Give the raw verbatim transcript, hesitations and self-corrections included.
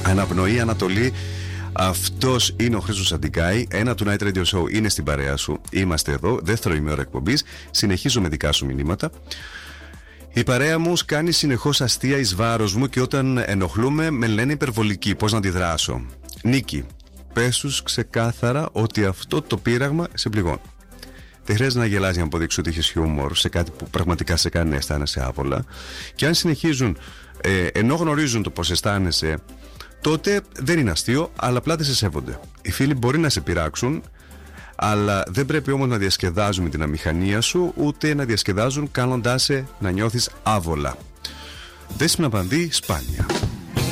Αναπνοή Ανατολή. Αυτός είναι ο Χρήστος Αντικάη. Ένα του Night Radio Show είναι στην παρέα σου. Είμαστε εδώ, δεύτερο ημέωρο εκπομπής. Συνεχίζω με δικά σου μηνύματα. Η παρέα μου κάνει συνεχώς αστεία εις βάρος μου και όταν ενοχλούμε με λένε υπερβολική. Πώς να αντιδράσω? Νίκη, πες τους ξεκάθαρα ότι αυτό το πείραγμα σε πληγώνει. Δεν χρειάζεται να γελάς για να αποδείξω ότι έχεις χιούμορ σε κάτι που πραγματικά σε κάνει να αισθάνεσαι άβολα. Και αν συνεχίζουν ε, ενώ γνωρίζουν το πώς αισθάνεσαι, τότε δεν είναι αστείο, αλλά απλά δεν σε σέβονται. Οι φίλοι μπορεί να σε πειράξουν, αλλά δεν πρέπει όμως να διασκεδάζουν την αμηχανία σου, ούτε να διασκεδάζουν κάνοντάς σε να νιώθεις άβολα. Δέσποινα Πανδύ, Σπάνια.